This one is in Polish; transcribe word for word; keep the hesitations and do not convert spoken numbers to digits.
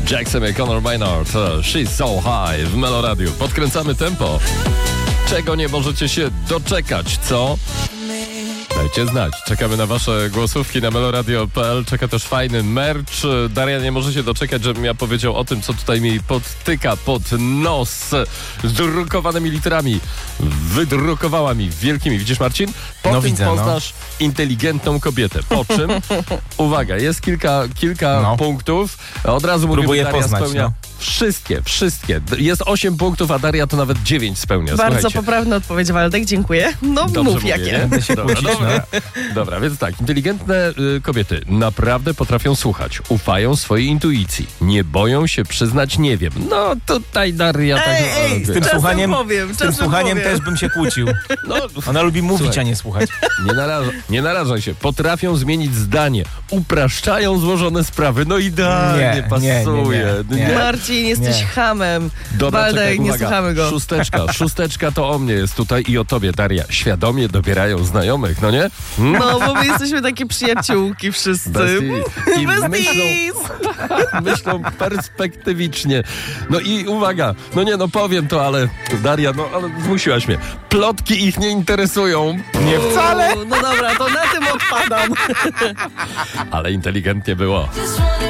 Jackson i Conor Maynard, She's So High w Melo Radio. Podkręcamy tempo. Czego nie możecie się doczekać, co? Dajcie znać. Czekamy na wasze głosówki na meloradio kropka p l. Czeka też fajny merch. Daria nie może się doczekać, żebym ja powiedział o tym, co tutaj mi podtyka pod nos z drukowanymi literami. Wydrukowała mi wielkimi. Widzisz, Marcin? Po no tym widzę, poznasz no. inteligentną kobietę. Po czym? Uwaga, jest kilka, kilka no. punktów. Od razu mówię, Próbuję że Daria poznać, spełnia no. wszystkie, wszystkie. Jest osiem punktów, a Daria to nawet dziewięć spełnia. Bardzo Słuchajcie. poprawna odpowiedź, Waldek, dziękuję. No Dobrze mów mówię, jakie. Będę się Dobra, kłócić, dobra. Dobra, więc tak, inteligentne y, kobiety naprawdę potrafią słuchać, ufają swojej intuicji, nie boją się przyznać nie wiem. No tutaj Daria tak... Ej, ej, Z tym Czasem słuchaniem, powiem, z tym czasem słuchaniem powiem. też bym się kłócił. No, Ona lubi mówić, Słuchaj. a nie słuchać. nie, naraża, nie narażaj się, potrafią zmienić zdanie, upraszczają złożone sprawy, no idealnie Nie, pasuje. nie, nie, nie. Marcin, jesteś Nie. hamem. Dobra, Waldek, czekaj, nie uwaga. słuchamy go. Szósteczka, szósteczka to o mnie jest tutaj i o tobie, Daria. Świadomie dobierają znajomych, no nie? Hmm? No, bo my jesteśmy takie przyjaciółki wszyscy. Bestii. I myślą, Besties! myślą perspektywicznie. No i uwaga, no nie, no powiem to, ale Daria, no ale zmusiłaś mnie. Plotki ich nie interesują, Nie wcale. No dobra, to na tym odpadam. ale inteligentnie było. Just wanna